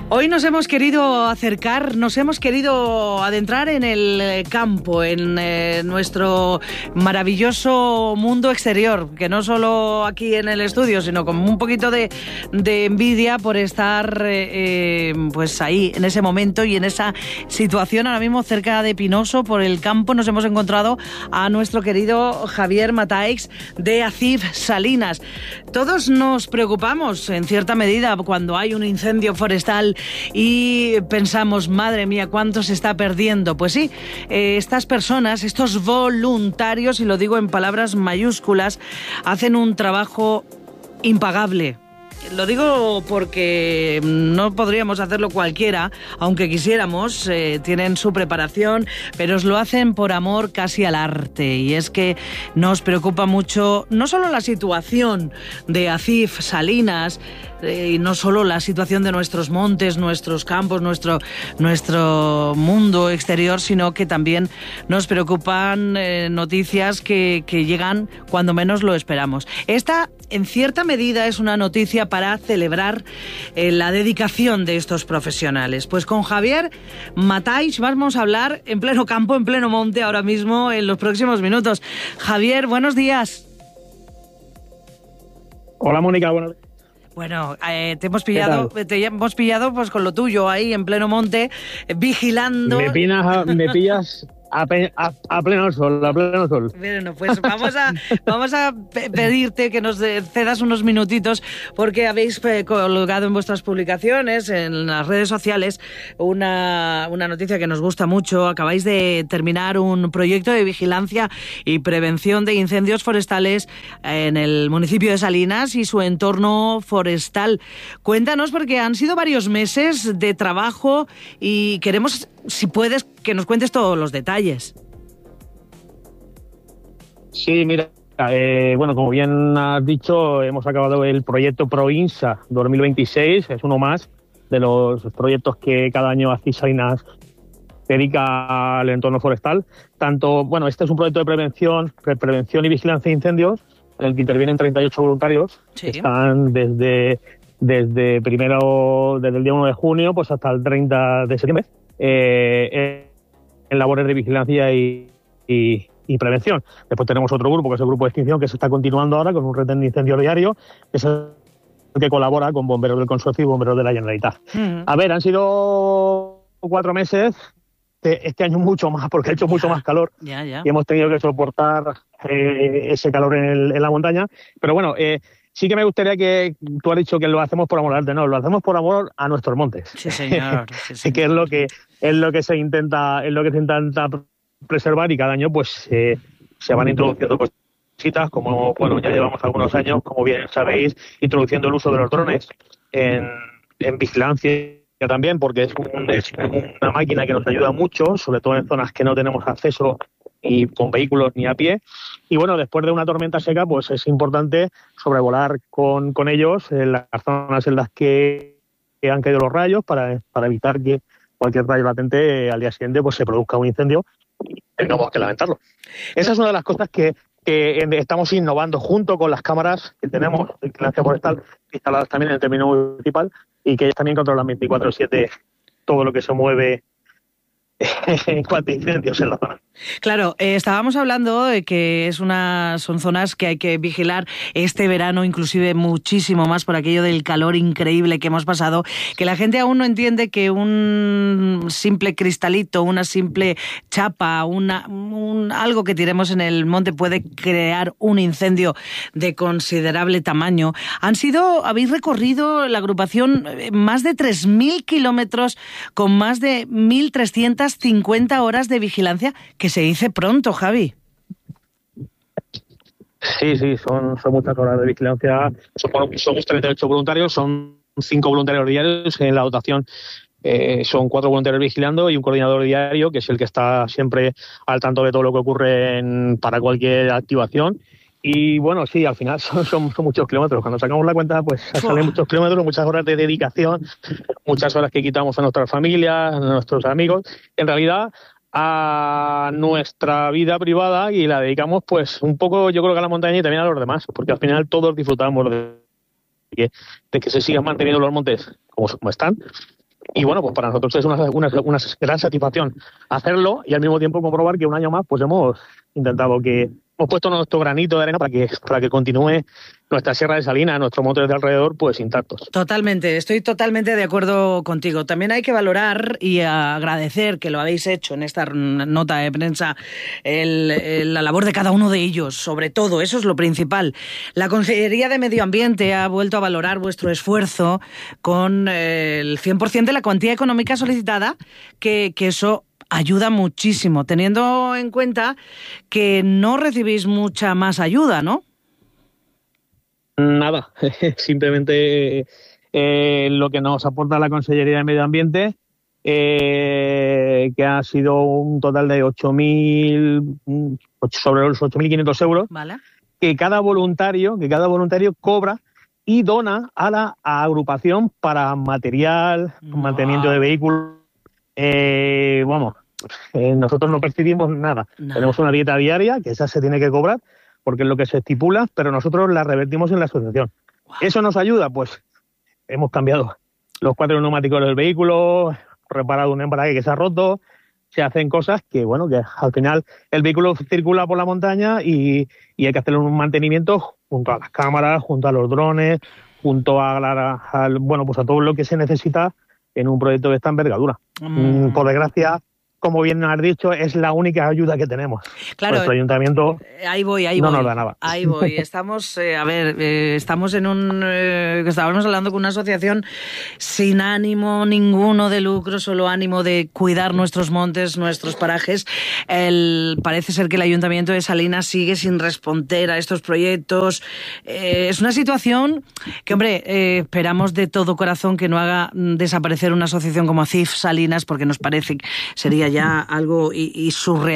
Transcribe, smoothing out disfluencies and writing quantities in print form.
Hoy nos hemos querido acercar, nos hemos querido adentrar en el campo, en nuestro maravilloso mundo exterior, que no solo aquí en el estudio, sino con un poquito de envidia por estar pues ahí, en ese momento y en esa situación. Ahora mismo cerca de Pinoso, por el campo, nos hemos encontrado a nuestro querido Javier Mataix de ACIF Salinas. Todos nos preocupamos, en cierta medida, cuando hay un incendio forestal y pensamos, madre mía, ¿cuánto se está perdiendo? Pues sí, estas personas, estos voluntarios, y lo digo en palabras mayúsculas, hacen un trabajo impagable. Lo digo porque no podríamos hacerlo cualquiera, aunque quisiéramos, tienen su preparación, pero lo hacen por amor casi al arte. Y es que nos preocupa mucho no solo la situación de ACIF Salinas, y no solo la situación de nuestros montes, nuestros campos, nuestro mundo exterior, sino que también nos preocupan noticias que llegan cuando menos lo esperamos. Esta, en cierta medida, es una noticia para celebrar la dedicación de estos profesionales. Pues con Javier Mataix vamos a hablar en pleno campo, en pleno monte, ahora mismo, en los próximos minutos. Javier, buenos días. Hola, Mónica, buenos días. Bueno, te hemos pillado pues con lo tuyo ahí en pleno monte, vigilando. Me pillas a pleno sol, a pleno sol. Bueno, pues vamos a pedirte que nos cedas unos minutitos, porque habéis colgado en vuestras publicaciones, en las redes sociales, una noticia que nos gusta mucho. Acabáis de terminar un proyecto de vigilancia y prevención de incendios forestales en el municipio de Salinas y su entorno forestal. Cuéntanos, porque han sido varios meses de trabajo y queremos, si puedes, que nos cuentes todos los detalles. Sí, mira, bueno, como bien has dicho, hemos acabado el proyecto ProINSA 2026, es uno más de los proyectos que cada año ACIF Salinas dedica al entorno forestal. Tanto, bueno, este es un proyecto de prevención y vigilancia de incendios, en el que intervienen 38 voluntarios, sí, que están desde el día 1 de junio pues hasta el 30 de septiembre. En labores de vigilancia y prevención. Después tenemos otro grupo, que es el grupo de extinción, que se está continuando ahora con un retén de incendio diario, que es el que colabora con bomberos del consorcio y bomberos de la Generalitat. A ver, han sido 4 meses, este año mucho más, porque ha hecho mucho más calor, y hemos tenido que soportar ese calor en la montaña. Pero bueno, sí que me gustaría que tú has dicho que lo hacemos por amor al arte, no, lo hacemos por amor a nuestros montes. Sí, señor. Sí, que es lo que se intenta preservar, y cada año pues se van introduciendo cositas, como bueno, ya llevamos algunos años, como bien sabéis, introduciendo el uso de los drones en vigilancia también, porque es una máquina que nos ayuda mucho, sobre todo en zonas que no tenemos acceso y con vehículos ni a pie. Y bueno, después de una tormenta seca, pues es importante sobrevolar con ellos en las zonas en las que han caído los rayos, para evitar que cualquier rayo latente al día siguiente pues se produzca un incendio y tengamos que lamentarlo. Esa es una de las cosas que estamos innovando junto con las cámaras que tenemos de vigilancia forestal instaladas también en el término municipal, y que ellos también controlan 24/7 todo lo que se mueve en cuanto a incendios en la zona. Claro, estábamos hablando de que son zonas que hay que vigilar este verano, inclusive muchísimo más por aquello del calor increíble que hemos pasado, que la gente aún no entiende que un simple cristalito, una simple chapa, algo que tiremos en el monte puede crear un incendio de considerable tamaño. Habéis recorrido la agrupación más de 3.000 kilómetros con más de 1.350 horas de vigilancia, que se dice pronto, Javi. Sí, son muchas horas de vigilancia. Somos 38 voluntarios, son 5 voluntarios diarios. En la dotación son 4 voluntarios vigilando y un coordinador diario, que es el que está siempre al tanto de todo lo que ocurre para cualquier activación. Y bueno, sí, al final son muchos kilómetros. Cuando sacamos la cuenta, pues salen muchos kilómetros, muchas horas de dedicación, muchas horas que quitamos a nuestras familias, a nuestros amigos. En realidad, a nuestra vida privada, y la dedicamos pues un poco, yo creo, que a la montaña y también a los demás, porque al final todos disfrutamos de que se sigan manteniendo los montes como están, Y bueno, pues para nosotros es una gran satisfacción hacerlo y al mismo tiempo comprobar que un año más pues hemos puesto nuestro granito de arena para que continúe nuestra Sierra de Salinas, nuestros montes de alrededor, pues intactos. Totalmente, estoy totalmente de acuerdo contigo. También hay que valorar y agradecer que lo habéis hecho en esta nota de prensa, la labor de cada uno de ellos, sobre todo, eso es lo principal. La Consellería de Medio Ambiente ha vuelto a valorar vuestro esfuerzo con el 100% de la cuantía económica solicitada, que eso ayuda muchísimo, teniendo en cuenta que no recibís mucha más ayuda, ¿no? Nada, simplemente lo que nos aporta la Consellería de Medio Ambiente, que ha sido un total de sobre los 8.500 euros, ¿vale?, que cada voluntario cobra y dona a la agrupación para material, mantenimiento de vehículos. Nosotros no percibimos nada. Tenemos una dieta diaria, que esa se tiene que cobrar, porque es lo que se estipula, pero nosotros la revertimos en la asociación. ¿Eso nos ayuda? Pues hemos cambiado los 4 neumáticos del vehículo, reparado un embrague que se ha roto, se hacen cosas que, bueno, que al final el vehículo circula por la montaña y hay que hacerle un mantenimiento junto a las cámaras, junto a los drones, junto a todo lo que se necesita en un proyecto de esta envergadura. Por desgracia, como bien has dicho, es la única ayuda que tenemos. Claro, nuestro ayuntamiento no nos da nada. Ahí voy. Estamos, estábamos hablando con una asociación sin ánimo ninguno de lucro, solo ánimo de cuidar nuestros montes, nuestros parajes. Parece ser que el Ayuntamiento de Salinas sigue sin responder a estos proyectos. Es una situación que, hombre, esperamos de todo corazón que no haga desaparecer una asociación como ACIF Salinas, porque nos parece que sería ya algo surreal.